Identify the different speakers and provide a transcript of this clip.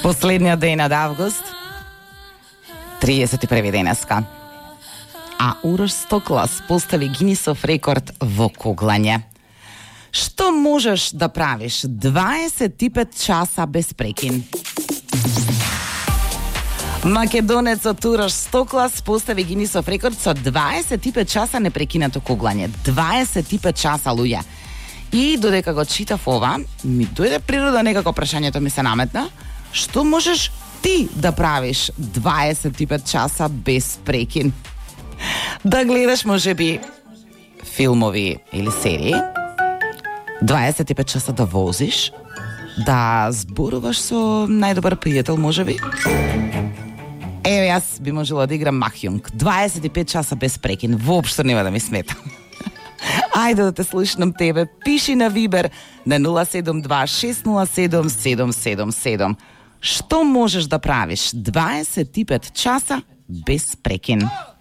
Speaker 1: Последниот ден од август, 31 денеска. А Урош Стоклас постави Гинисов рекорд во куглање. Што можеш да правиш 25 часа без прекин? Македонецот Урош Стоклас постави Гинисов рекорд со 25 часа непрекинато куглање. 25 часа, луѓе. И додека го читав ова, ми дојде природа некако прашањето ми се наметна. Што можеш ти да правиш 25 часа без прекин? Да гледаш можеби филмови или серии, 25 часа да возиш, да зборуваш со најдобар пријател можеби. Еве, јас би можела да играм махјунг. 25 часа без прекин, воопшто нема да ми смета. Ајде да те слушнам тебе. Пиши на Вибер на 072-607-777. Што можеш да правиш 25 часа без прекин?